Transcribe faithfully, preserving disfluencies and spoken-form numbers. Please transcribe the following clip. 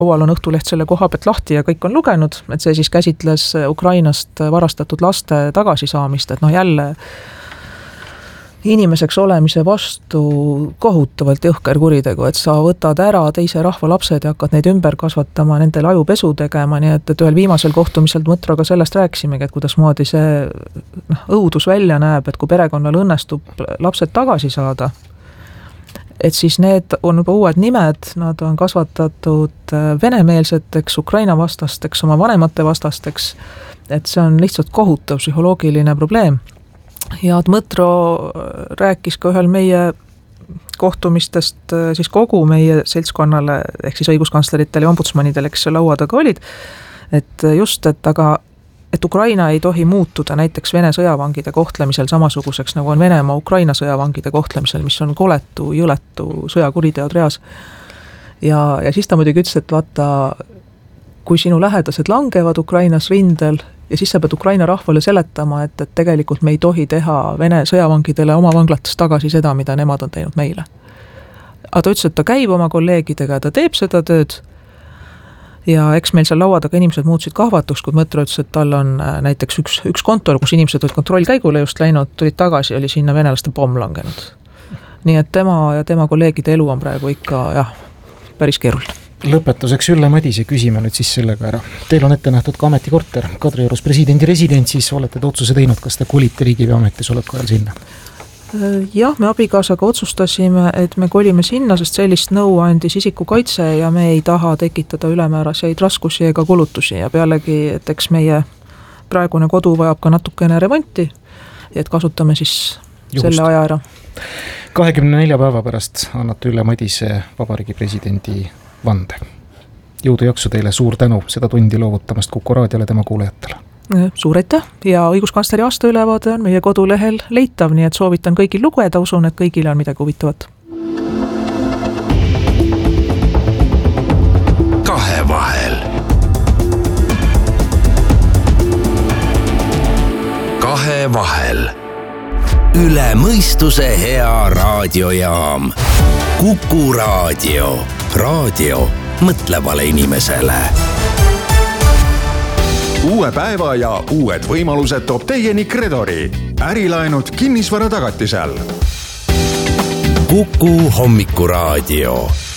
Oval on Õhtuleht selle koha pealt lahti ja kõik on lugenud, et see siis käsitles Ukrainast varastatud laste tagasisaamist, et noh jälle inimeseks olemise vastu kohutavalt jõhker kuritegu, et sa võtad ära teise rahva lapsed ja hakkad neid ümber kasvatama, nendel ajupesu tegema, nii et, et ühel viimasel kohtumisel Mõtroga sellest rääkisimegi, et kuidas moodi see noh, õudus välja näeb, et kui perekonnal õnnestub lapsed tagasi saada, et siis need on juba uued nimed, nad on kasvatatud venemeelseteks, Ukraina vastasteks, oma vanemate vastasteks, et see on lihtsalt kohutav psühholoogiline probleem. Ja Dmõtro rääkis ka ühel meie kohtumistest siis kogu meie seltskonnale, ehk siis õiguskantsleritele ja ombudsmanidele, kes laua taga olid, et just, et aga et Ukraina ei tohi muutuda näiteks Vene sõjavangide kohtlemisel samasuguseks, nagu on Venemaa Ukraina sõjavangide kohtlemisel, mis on koletu, jõletu sõjakuriteod reas. Ja, ja siis ta muidugi ütles, et vaata, kui sinu lähedased langevad Ukrainas rindel ja siis sa pead Ukraina rahvale seletama, et, et tegelikult me ei tohi teha Vene sõjavangidele oma vanglates tagasi seda, mida nemad on teinud meile. Aga ta ütles, et ta käib oma kolleegidega ja ta teeb seda tööd. Ja eks meil seal laua taga inimesed muutusid kahvatuks, kui Mõtro ütles, et tal on näiteks üks, üks kontor, kus inimesed olid kontrollkäigule just läinud, tulid tagasi, oli sinna venelaste pomm langenud. Nii et tema ja tema kolleegide elu on praegu ikka jah, päris keeruline. Lõpetuseks Ülle Madise küsime nüüd siis sellega ära. Teil on ette nähtud ka ametikorter, Kadriorus presidendi resident, siis olete te otsuse teinud, kas te kolite riigipea ametis oleku ajal sinna? Jah, me abikaasaga otsustasime, et me kolime sinna, sest sellist nõu andis isikukaitse ja me ei taha tekitada ülemääraseid raskusi ega kulutusi ja pealegi, et eks meie praegune kodu vajab ka natukene remonti, et kasutame siis Juhust. Selle aja ära. kahekümne nelja päeva pärast annate Ülle Madise vabariigi presidendi vande. Jõudu jaksu teile, suur tänu seda tundi loovutamast Kuku raadiole tema kuulajatele. Suur aitäh ja õiguskantsleri aastaülevaade on meie kodulehel leitav, nii et soovitan kõigil lugeda, usun, et kõigile on midagi huvitavat. Kahevahel. Kahevahel. Üle mõistuse hea raadiojaam. Kuku raadio. Raadio mõtlevale inimesele. Uue päeva ja uued võimalused toob teieni Kredori. Ärilaenud kinnisvara tagatisel. Kuku hommikuraadio.